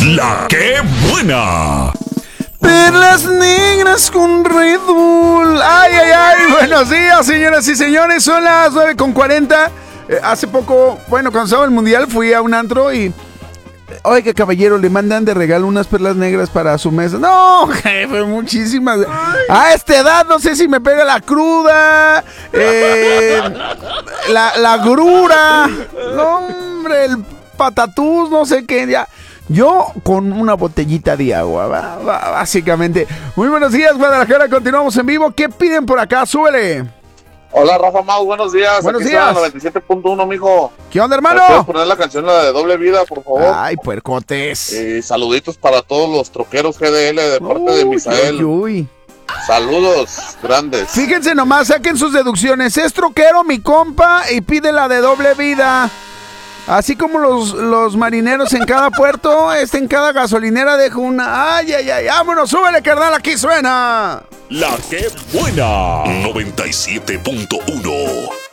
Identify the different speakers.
Speaker 1: La que buena.
Speaker 2: Perlas negras con Red Bull. Ay, ay, ay. Buenos días, señoras y señores. Son las 9:40. Hace poco, bueno, cuando estaba el mundial, fui a un antro y... Oiga, caballero, le mandan de regalo unas perlas negras para su mesa. No, jefe, muchísimas. A esta edad no sé si me pega la cruda, la grura, no, hombre, el patatús, no sé qué, ya. Yo con una botellita de agua, básicamente. Muy buenos días, Guadalajara, continuamos en vivo. ¿Qué piden por acá? Súbele.
Speaker 3: Hola, Rafa Mau, buenos días.
Speaker 2: Buenos
Speaker 3: Aquí
Speaker 2: días.
Speaker 3: 97.1, mijo.
Speaker 2: ¿Qué onda,
Speaker 3: ¿Me
Speaker 2: hermano?
Speaker 3: puedes poner la canción, la de Doble Vida, por favor?
Speaker 2: Ay, puercotes.
Speaker 3: Saluditos para todos los troqueros GDL de parte de Misael.
Speaker 2: Uy.
Speaker 3: Saludos grandes.
Speaker 2: Fíjense nomás, saquen sus deducciones. Es troquero mi compa y pide la de Doble Vida. Así como los marineros en cada puerto, en cada gasolinera dejo una. Ay, ay, ay, vámonos, súbele, carnal, aquí suena.
Speaker 1: La que buena. 97.1.